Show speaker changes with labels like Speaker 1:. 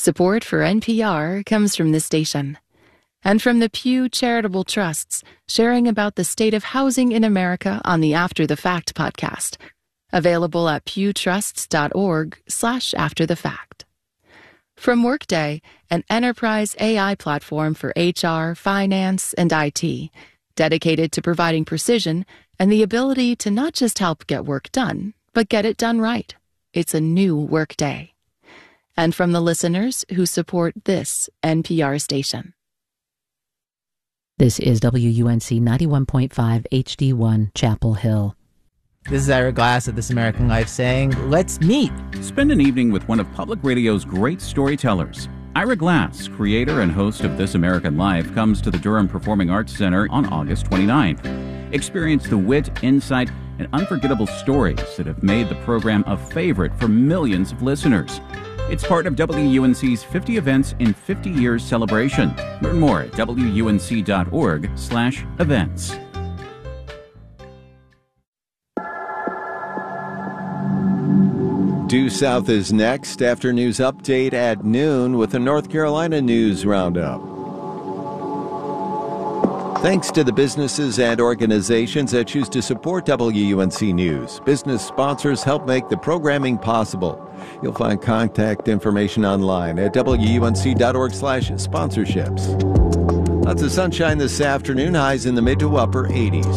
Speaker 1: Support for NPR comes from this station and from the Pew Charitable Trusts, sharing about the state of housing in America on the After the Fact podcast, available at pewtrusts.org/afterthefact. From Workday, an enterprise AI platform for HR, finance, and IT, dedicated to providing precision and the ability to not just help get work done, but get it done right. It's a new Workday. And from the listeners who support this NPR station.
Speaker 2: This is WUNC 91.5 HD1 Chapel Hill.
Speaker 3: This is Ira Glass of This American Life saying, let's meet.
Speaker 4: Spend an evening with one of public radio's great storytellers. Ira Glass, creator and host of This American Life, comes to the Durham Performing Arts Center on August 29th. Experience the wit, insight, and unforgettable stories that have made the program a favorite for millions of listeners. It's part of WUNC's 50 Events in 50 Years celebration. Learn more at WUNC.org/events.
Speaker 5: Due South is next. After news update at noon with a North Carolina News Roundup. Thanks to the businesses and organizations that choose to support WUNC News. Business sponsors help make the programming possible. You'll find contact information online at WUNC.org/sponsorships. Lots of sunshine this afternoon, highs in the mid to upper 80s.